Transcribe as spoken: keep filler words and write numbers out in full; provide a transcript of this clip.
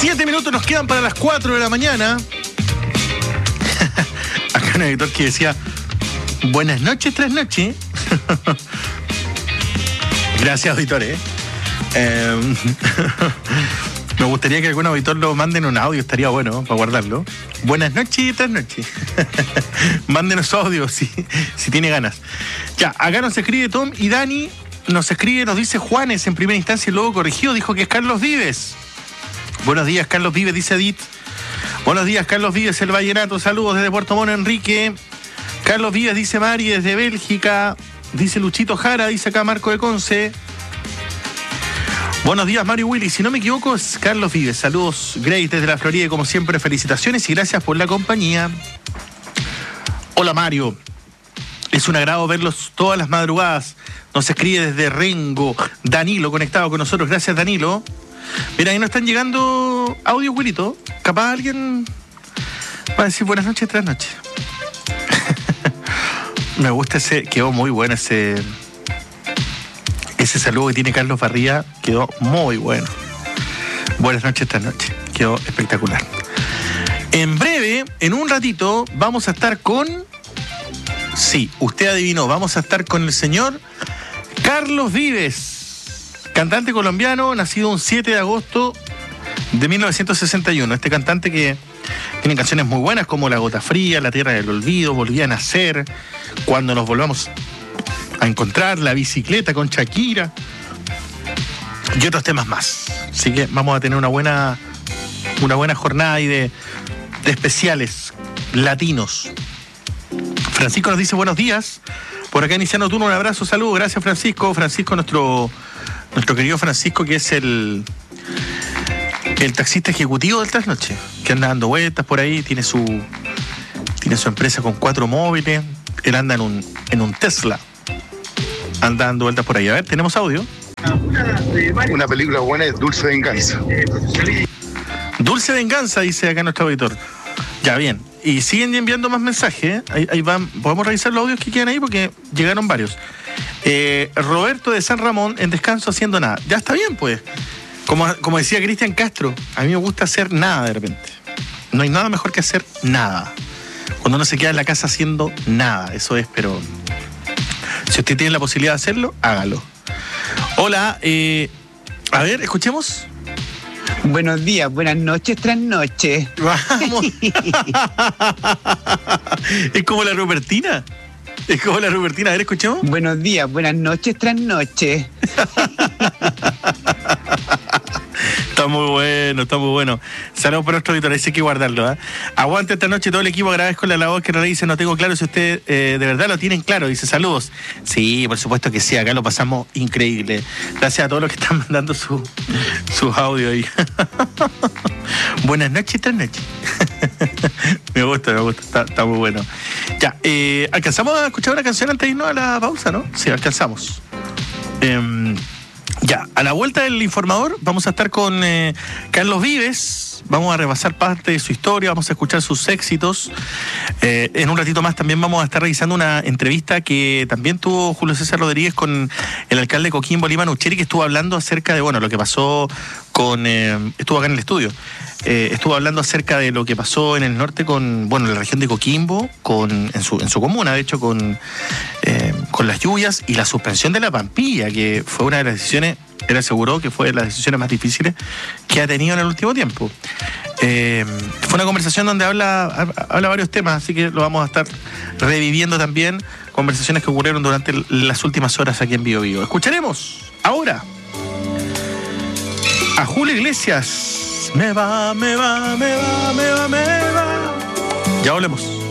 Siete minutos nos quedan para las cuatro de la mañana. Acá un editor que decía, buenas noches tras noche. Gracias, auditores. Eh, me gustaría que algún auditor lo mande en un audio, estaría bueno para guardarlo. Buenas noches tras noche. Mándenos audio si, si tiene ganas. Ya, acá nos escribe Tom y Dani. Nos escribe, nos dice Juanes en primera instancia y luego corrigido. Dijo que es Carlos Vives. Buenos días, Carlos Vives, dice Edith. Buenos días, Carlos Vives, el Vallenato. Saludos desde Puerto Mono, Enrique. Carlos Vives, dice Mari, desde Bélgica. Dice Luchito Jara, dice acá Marco de Conce. Buenos días, Mario Willy. Si no me equivoco, es Carlos Vives. Saludos, Grace, desde la Florida. Y como siempre, felicitaciones y gracias por la compañía. Hola, Mario. Es un agrado verlos todas las madrugadas. Nos escribe desde Rengo. Danilo, conectado con nosotros. Gracias, Danilo. Mira, ahí nos están llegando audios, Wilito. Capaz alguien va a decir buenas noches tras noches. Me gusta ese, quedó muy bueno ese ese saludo que tiene Carlos Barría, quedó muy bueno. Buenas noches tras noches, quedó espectacular. En breve, en un ratito, vamos a estar con, sí, usted adivinó, vamos a estar con el señor Carlos Vives. Cantante colombiano, nacido un siete de agosto de mil novecientos sesenta y uno. Este cantante que tiene canciones muy buenas como La Gota Fría, La Tierra del Olvido, Volví a Nacer, Cuando nos volvamos a encontrar, La Bicicleta con Shakira y otros temas más. Así que vamos a tener una buena, una buena jornada y de, de especiales latinos. Francisco nos dice buenos días. Por acá iniciando turno, un abrazo, saludo. Gracias, Francisco. Francisco, nuestro... Nuestro querido Francisco, que es el, el taxista ejecutivo del Trasnoche, que anda dando vueltas por ahí, tiene su tiene su empresa con cuatro móviles, él anda en un, en un Tesla, anda dando vueltas por ahí. A ver, ¿tenemos audio? Una película buena es Dulce Venganza. Dulce Venganza, dice acá nuestro auditor. Ya, bien. Y siguen enviando más mensajes, ¿eh? Ahí, ahí van. Podemos revisar los audios que quedan ahí porque llegaron varios. Eh, Roberto de San Ramón en descanso haciendo nada. Ya está bien, pues. Como, como decía Cristian Castro, a mí me gusta hacer nada de repente. No hay nada mejor que hacer nada. Cuando uno se queda en la casa haciendo nada. Eso es, pero si usted tiene la posibilidad de hacerlo, hágalo. Hola, eh, a ver, escuchemos. Buenos días, buenas noches tras noches. Vamos. Es como la Rupertina. Es como la Rupertina. A ver, escuchemos. Buenos días, buenas noches tras noches. Está muy bueno, está muy bueno. Saludos por nuestro auditor, ese hay que guardarlo. ¿eh? Aguante esta noche todo el equipo, agradezco la labor que realiza. No tengo claro si ustedes eh, de verdad lo tienen claro. Dice saludos. Sí, por supuesto que sí, acá lo pasamos increíble. Gracias a todos los que están mandando su, sus audios ahí. Buenas noches, tras noches. Me gusta, me gusta, está, está muy bueno. Ya, eh, ¿alcanzamos a escuchar una canción antes de irnos a la pausa, no? Sí, alcanzamos. Eh, Ya, a la vuelta del informador vamos a estar con eh, Carlos Vives, vamos a repasar parte de su historia, vamos a escuchar sus éxitos. Eh, en un ratito más también vamos a estar revisando una entrevista que también tuvo Julio César Rodríguez con el alcalde de Coquimbo, Lima Nucheri, que estuvo hablando acerca de, bueno, lo que pasó con... Eh, estuvo acá en el estudio. Eh, estuvo hablando acerca de lo que pasó en el norte con, bueno, en la región de Coquimbo, con, en, su, en su comuna, de hecho, con, eh, con las lluvias y la suspensión de la Pampilla, que fue una de las decisiones, él aseguró que fue de las decisiones más difíciles que ha tenido en el último tiempo. Eh, fue una conversación donde habla, habla varios temas, así que lo vamos a estar reviviendo también, conversaciones que ocurrieron durante las últimas horas aquí en Bio Bio. Escucharemos ahora a Julio Iglesias. Me va, me va, me va, me va, me va. Ya volvemos.